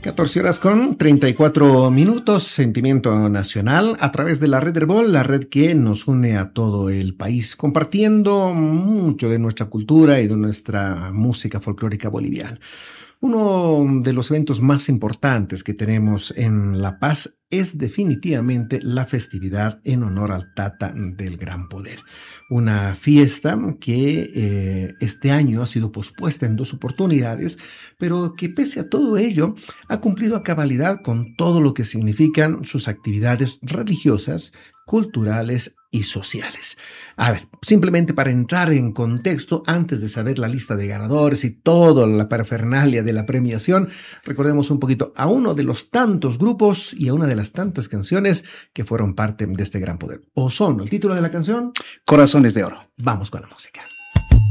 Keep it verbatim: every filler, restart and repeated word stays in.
catorce horas con treinta y cuatro minutos, Sentimiento Nacional a través de la red Herbol, la red que nos une a todo el país, compartiendo mucho de nuestra cultura y de nuestra música folclórica boliviana. Uno de los eventos más importantes que tenemos en La Paz es definitivamente la festividad en honor al Tata del Gran Poder. Una fiesta que eh, este año ha sido pospuesta en dos oportunidades, pero que pese a todo ello ha cumplido a cabalidad con todo lo que significan sus actividades religiosas, culturales y sociales. A ver, simplemente para entrar en contexto, antes de saber la lista de ganadores y toda la parafernalia de la premiación, recordemos un poquito a uno de los tantos grupos y a una de las tantas canciones que fueron parte de este gran poder. ¿O son el título de la canción? Corazones de Oro. Vamos con la música.